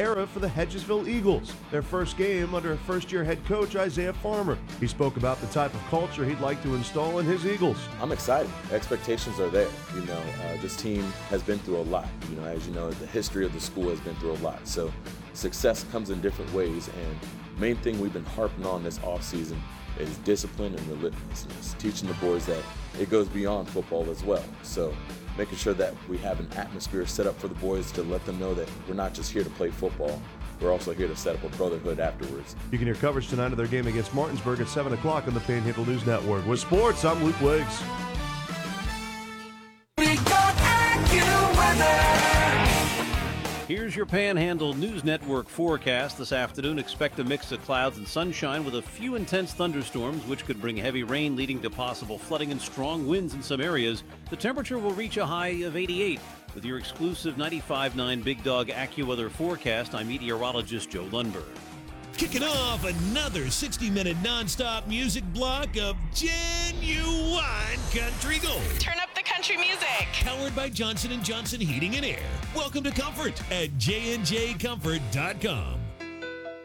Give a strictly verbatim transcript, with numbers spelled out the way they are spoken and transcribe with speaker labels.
Speaker 1: era for the Hedgesville Eagles, their first game under first-year head coach Isaiah Farmer. He spoke about the type of culture he'd like to install in his Eagles.
Speaker 2: I'm excited. Expectations are there. You know, uh, this team has been through a lot. You know, as you know, the history of the school has been through a lot. So success comes in different ways, and main thing we've been harping on this offseason is discipline and relentlessness, teaching the boys that it goes beyond football as well. So making sure that we have an atmosphere set up for the boys to let them know that we're not just here to play football, we're also here to set up a brotherhood afterwards.
Speaker 1: You can hear coverage tonight of their game against Martinsburg at seven o'clock on the Panhandle News Network. With sports, I'm Luke Wiggs.
Speaker 3: Here's your Panhandle News Network forecast. This afternoon, expect a mix of clouds and sunshine with a few intense thunderstorms, which could bring heavy rain leading to possible flooding and strong winds in some areas. The temperature will reach a high of eighty-eight. With your exclusive ninety-five point nine Big Dog AccuWeather forecast, I'm meteorologist Joe Lundberg.
Speaker 4: Kicking off another sixty minute nonstop music block of genuine country gold.
Speaker 5: Turn up the country music.
Speaker 4: Powered by Johnson and Johnson Heating and Air. Welcome to Comfort at j n j comfort dot com.